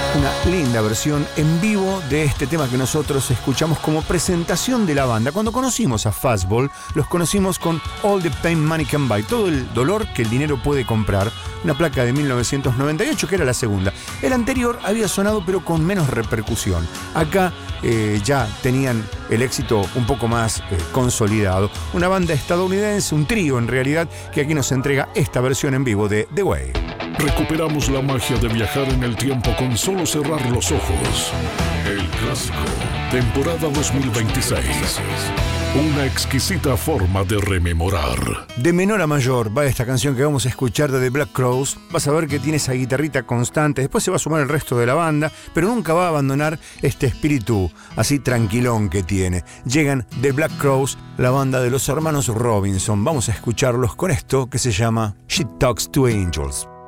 Una linda versión en vivo de este tema que nosotros escuchamos como presentación de la banda. Cuando conocimos a Fastball, los conocimos con All the Pain Money Can Buy, todo el dolor que el dinero puede comprar, una placa de 1998 que era la segunda. El anterior había sonado pero con menos repercusión. Acá ya tenían el éxito un poco más consolidado. Una banda estadounidense, un trío en realidad, que aquí nos entrega esta versión en vivo de The Way. Recuperamos la magia de viajar en el tiempo con solo cerrar los ojos. El clásico, temporada 2026. Una exquisita forma de rememorar. De menor a mayor va esta canción que vamos a escuchar de The Black Crowes. Vas a ver que tiene esa guitarrita constante. Después se va a sumar el resto de la banda, pero nunca va a abandonar este espíritu así tranquilón que tiene. Llegan The Black Crowes, la banda de los hermanos Robinson. Vamos a escucharlos con esto que se llama She Talks to Angels.